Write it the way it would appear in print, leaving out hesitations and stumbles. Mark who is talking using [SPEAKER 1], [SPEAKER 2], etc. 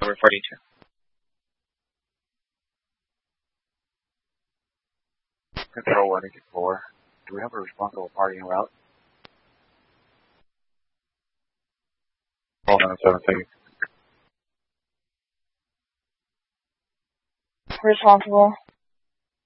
[SPEAKER 1] number 42.
[SPEAKER 2] Control 184. Do we have a responsible party en route? Hold on 17.
[SPEAKER 3] Responsible.